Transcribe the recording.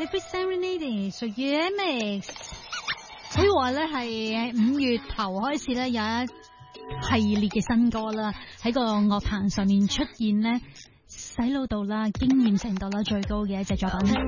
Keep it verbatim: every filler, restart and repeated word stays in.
Electric Serenade 屬於 Mix， 可以話咧係五月頭開始咧有一系列嘅新歌啦，喺個樂壇上面出現咧洗腦度啦、經驗程度啦最高嘅一隻作品。